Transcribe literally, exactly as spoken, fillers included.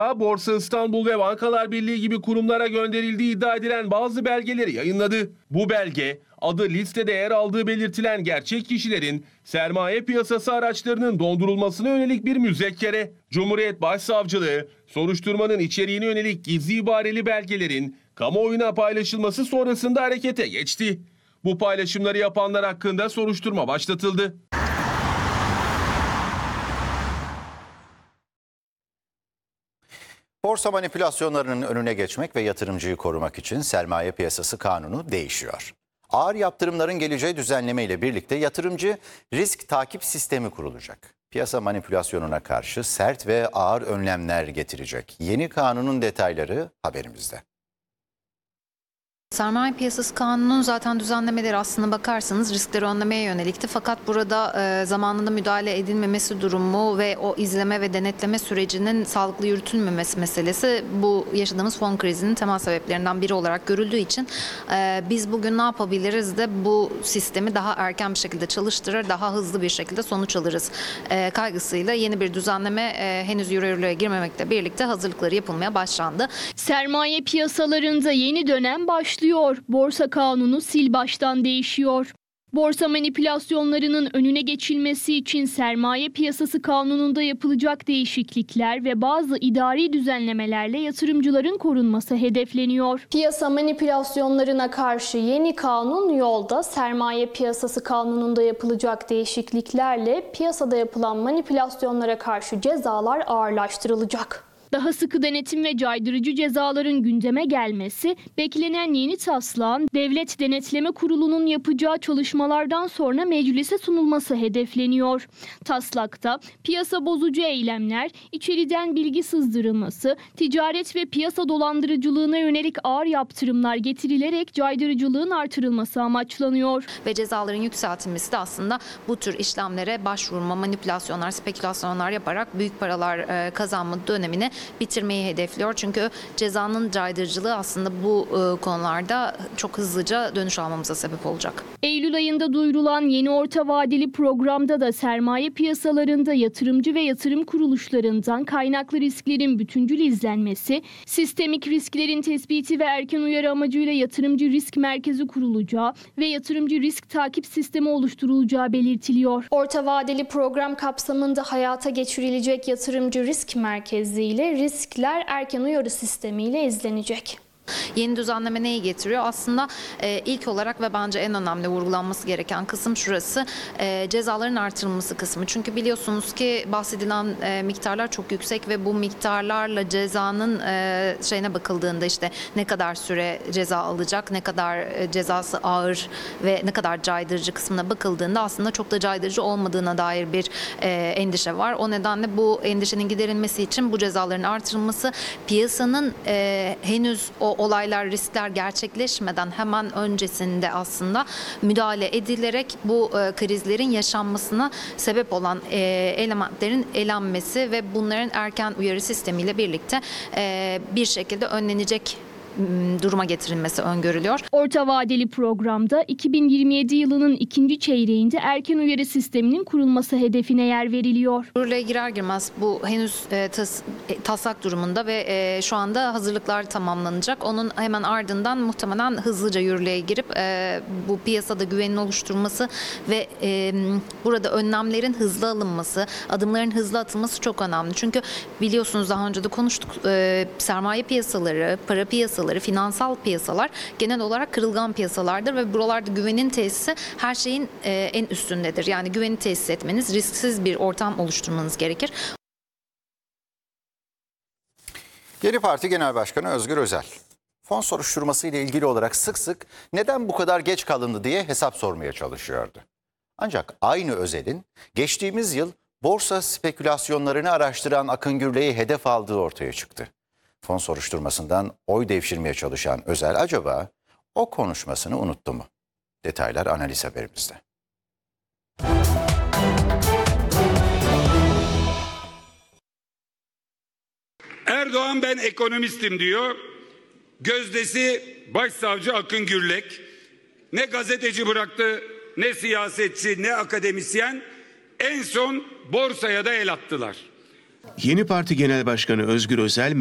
Borsa İstanbul ve Bankalar Birliği gibi kurumlara gönderildiği iddia edilen bazı belgeleri yayınladı. Bu belge, adı listede yer aldığı belirtilen gerçek kişilerin sermaye piyasası araçlarının dondurulmasına yönelik bir müzekkere. Cumhuriyet Başsavcılığı, soruşturmanın içeriğine yönelik gizli ibareli belgelerin kamuoyuna paylaşılması sonrasında harekete geçti. Bu paylaşımları yapanlar hakkında soruşturma başlatıldı. Borsa manipülasyonlarının önüne geçmek ve yatırımcıyı korumak için Sermaye Piyasası Kanunu değişiyor. Ağır yaptırımların geleceği düzenleme ile birlikte yatırımcı risk takip sistemi kurulacak. Piyasa manipülasyonuna karşı sert ve ağır önlemler getirecek. Yeni kanunun detayları haberimizde. Sermaye Piyasası Kanunu'nun zaten düzenlemeleri aslına bakarsanız riskleri önlemeye yönelikti. Fakat burada e, zamanında müdahale edilmemesi durumu ve o izleme ve denetleme sürecinin sağlıklı yürütülmemesi meselesi bu yaşadığımız fon krizinin temel sebeplerinden biri olarak görüldüğü için e, biz bugün ne yapabiliriz de bu sistemi daha erken bir şekilde çalıştırır, daha hızlı bir şekilde sonuç alırız e, kaygısıyla yeni bir düzenleme e, henüz yürürlüğe girmemekle birlikte hazırlıkları yapılmaya başlandı. Sermaye piyasalarında yeni dönem başlıyor. Borsa kanunu sil baştan değişiyor. Borsa manipülasyonlarının önüne geçilmesi için Sermaye Piyasası Kanunu'nda yapılacak değişiklikler ve bazı idari düzenlemelerle yatırımcıların korunması hedefleniyor. Piyasa manipülasyonlarına karşı yeni kanun yolda. Sermaye Piyasası Kanunu'nda yapılacak değişikliklerle piyasada yapılan manipülasyonlara karşı cezalar ağırlaştırılacak. Daha sıkı denetim ve caydırıcı cezaların gündeme gelmesi, beklenen yeni taslağın Devlet Denetleme Kurulu'nun yapacağı çalışmalardan sonra meclise sunulması hedefleniyor. Taslakta piyasa bozucu eylemler, içeriden bilgi sızdırılması, ticaret ve piyasa dolandırıcılığına yönelik ağır yaptırımlar getirilerek caydırıcılığın artırılması amaçlanıyor. Ve cezaların yükseltilmesi de aslında bu tür işlemlere başvurma, manipülasyonlar, spekülasyonlar yaparak büyük paralar kazanma dönemine bitirmeyi hedefliyor. Çünkü cezanın caydırıcılığı aslında bu e, konularda çok hızlıca dönüş almamıza sebep olacak. Eylül ayında duyurulan yeni orta vadeli programda da sermaye piyasalarında yatırımcı ve yatırım kuruluşlarından kaynaklı risklerin bütüncül izlenmesi, sistemik risklerin tespiti ve erken uyarı amacıyla yatırımcı risk merkezi kurulacağı ve yatırımcı risk takip sistemi oluşturulacağı belirtiliyor. Orta vadeli program kapsamında hayata geçirilecek yatırımcı risk merkezi ile riskler erken uyarı sistemiyle izlenecek. Yeni düzenleme neyi getiriyor? Aslında e, ilk olarak ve bence en önemli vurgulanması gereken kısım şurası. E, cezaların artırılması kısmı. Çünkü biliyorsunuz ki bahsedilen e, miktarlar çok yüksek ve bu miktarlarla cezanın e, şeyine bakıldığında işte ne kadar süre ceza alacak, ne kadar e, cezası ağır ve ne kadar caydırıcı kısmına bakıldığında aslında çok da caydırıcı olmadığına dair bir e, endişe var. O nedenle bu endişenin giderilmesi için bu cezaların artırılması, piyasanın e, henüz o olaylar, riskler gerçekleşmeden hemen öncesinde aslında müdahale edilerek bu e, krizlerin yaşanmasına sebep olan e, elementlerin elenmesi ve bunların erken uyarı sistemiyle birlikte e, bir şekilde önlenecek duruma getirilmesi öngörülüyor. Orta vadeli programda iki bin yirmi yedi yılının ikinci çeyreğinde erken uyarı sisteminin kurulması hedefine yer veriliyor. Yürürlüğe girer girmez bu henüz e, tas, e, taslak durumunda ve e, şu anda hazırlıklar tamamlanacak. Onun hemen ardından muhtemelen hızlıca yürürlüğe girip e, bu piyasada güvenin oluşturulması ve e, burada önlemlerin hızlı alınması, adımların hızlı atılması çok önemli. Çünkü biliyorsunuz daha önce de konuştuk, e, sermaye piyasaları, para piyasaları, finansal piyasalar genel olarak kırılgan piyasalardır ve buralarda güvenin tesisi her şeyin e, en üstündedir. Yani güveni tesis etmeniz, risksiz bir ortam oluşturmanız gerekir. Yeni Parti Genel Başkanı Özgür Özel, fon soruşturması ile ilgili olarak sık sık neden bu kadar geç kalındı diye hesap sormaya çalışıyordu. Ancak aynı Özel'in geçtiğimiz yıl borsa spekülasyonlarını araştıran Akın Gürley'i hedef aldığı ortaya çıktı. Fon soruşturmasından oy devşirmeye çalışan Özel acaba o konuşmasını unuttu mu? Detaylar analiz haberimizde. Erdoğan ben ekonomistim diyor. Gözdesi Başsavcı Akın Gürlek. Ne gazeteci bıraktı, ne siyasetçi, ne akademisyen. En son borsaya da el attılar. Yeni Parti Genel Başkanı Özgür Özel